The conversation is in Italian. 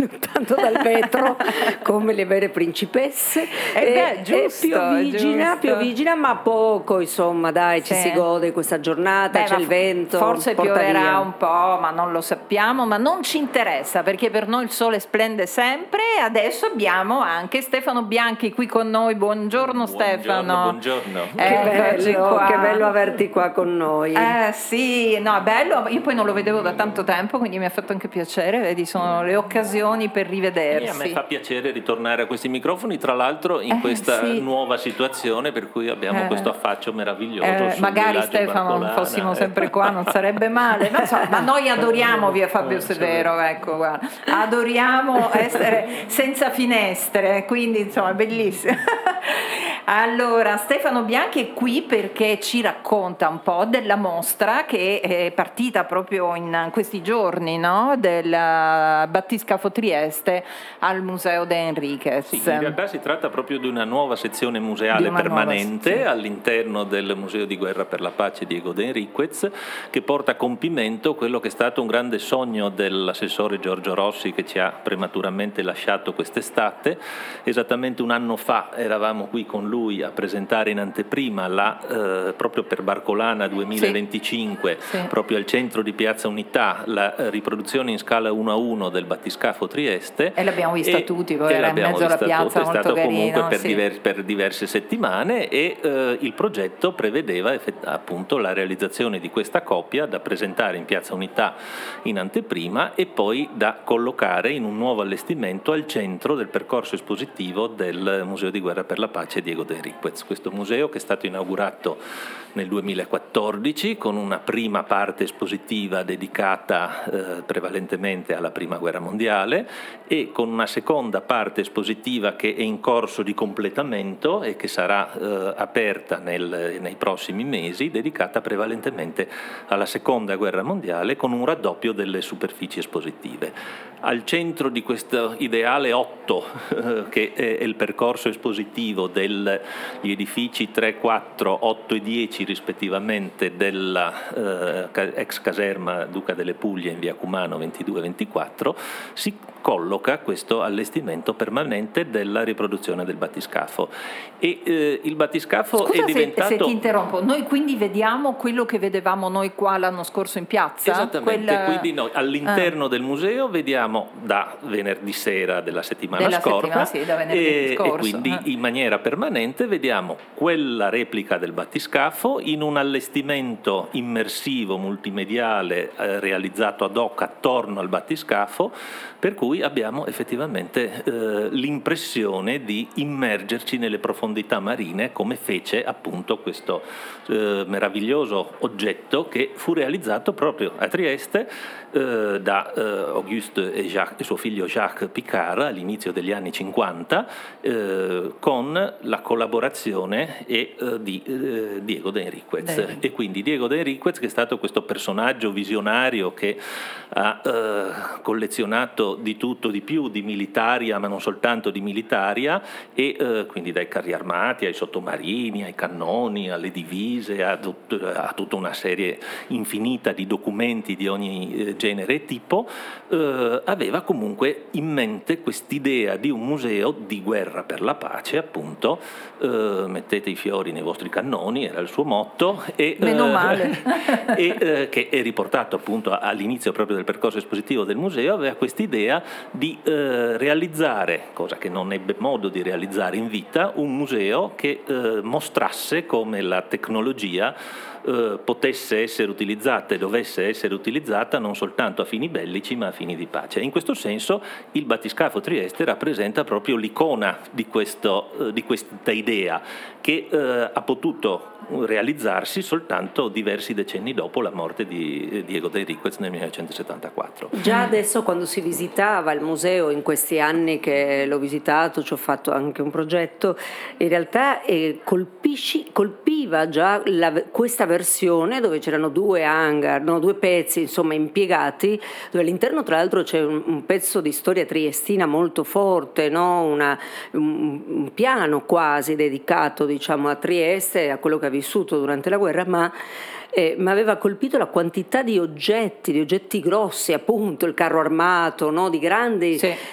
lontano dal vetro come le vere principesse. Giusto, piovigina, ma poco, insomma, dai, ci si gode questa giornata, c'è il vento. Forse pioverà via un po', ma non lo sappiamo, ma non ci interessa, perché per noi il sole splende sempre. E adesso abbiamo anche Stefano Bianchi qui con noi. Buongiorno Stefano. Buongiorno. Che bello averti qua con noi. Sì, no, bello. Io poi non lo vedevo da tanto tempo, quindi mi ha fatto anche piacere. Vedi, sono le occasioni per rivedersi. E a me fa piacere ritornare a questi microfoni, tra l'altro in questa nuova situazione per cui abbiamo questo affaccio meraviglioso. Magari Stefano fossimo sempre qua, non sarebbe male. Non so, ma noi adoriamo via Fabio Severo, ecco, guarda. Adoriamo essere senza finestre, quindi insomma è bellissimo. Allora, Stefano Bianchi è qui perché ci racconta un po' della mostra che è partita proprio in questi giorni, no? Del Battiscafo Trieste al Museo De Enriquez. Sì, in realtà si tratta proprio di una nuova sezione museale permanente all'interno del Museo di Guerra per la Pace Diego De Enriquez, che porta a compimento quello che è stato un grande sogno dell'assessore Giorgio Rossi, che ci ha prematuramente lasciato quest'estate. Esattamente un anno fa eravamo qui con lui a presentare in anteprima proprio per Barcolana 2025, proprio al centro di Piazza Unità, la riproduzione in scala 1:1 del Battiscafo Trieste. E l'abbiamo vista tutti, poi era in mezzo alla piazza, è stato carino, comunque per diverse settimane, e il progetto prevedeva appunto la realizzazione di questa copia da presentare in Piazza Unità in anteprima e poi da collocare in un nuovo allestimento al centro del percorso espositivo del Museo di Guerra per la Pace Diego De Enriquez. Questo museo, che è stato inaugurato nel 2014 con una prima parte espositiva dedicata prevalentemente alla Prima Guerra Mondiale e con una seconda parte espositiva che è in corso di completamento e che sarà aperta nei prossimi mesi, dedicata prevalentemente alla Seconda Guerra Mondiale, con un raddoppio delle superfici espositive. Al centro di questo ideale 8, che è il percorso espositivo degli edifici 3, 4, 8 e 10 rispettivamente della ex caserma Duca delle Puglie in via Cumano 22-24, si colloca questo allestimento permanente della riproduzione del battiscafo. E il battiscafo è diventato... se ti interrompo, noi quindi vediamo quello che vedevamo noi qua l'anno scorso in piazza? Esattamente, quindi noi all'interno del museo vediamo da venerdì sera della settimana scorsa, e quindi in maniera permanente vediamo quella replica del battiscafo in un allestimento immersivo multimediale realizzato ad hoc attorno al battiscafo, per cui abbiamo effettivamente l'impressione di immergerci nelle profondità marine, come fece appunto questo meraviglioso oggetto che fu realizzato proprio a Trieste da Auguste e suo figlio Jacques Picard all'inizio degli anni 50, con la collaborazione di Diego De Enriquez. E quindi Diego De Enriquez, che è stato questo personaggio visionario che ha collezionato di tutto, di più, di militaria, ma non soltanto di militaria, e quindi dai carri armati ai sottomarini, ai cannoni, alle divise, a tutta una serie infinita di documenti di ogni genere e tipo, aveva comunque in mente quest'idea di un museo di guerra per la pace, appunto. Mettete i fiori nei vostri cannoni, era il suo motto, e meno male che è riportato appunto all'inizio proprio del percorso espositivo del museo. Aveva quest'idea di realizzare, cosa che non ebbe modo di realizzare in vita, un museo che mostrasse come la tecnologia potesse essere utilizzata e dovesse essere utilizzata non soltanto a fini bellici ma a fini di pace. In questo senso il Battiscafo Trieste rappresenta proprio l'icona di questa idea, che ha potuto realizzarsi soltanto diversi decenni dopo la morte di Diego De Enriquez nel 1974. Già adesso, quando si visitava il museo, in questi anni che l'ho visitato, ci ho fatto anche un progetto, in realtà colpiva già questa versione dove c'erano due hangar, due pezzi insomma impiegati, dove all'interno tra l'altro c'è un pezzo di storia triestina molto forte, no? Un piano quasi dedicato, diciamo, a Trieste, a quello che ha vissuto durante la guerra, ma mi aveva colpito la quantità di oggetti grossi, appunto il carro armato, no? Di grandi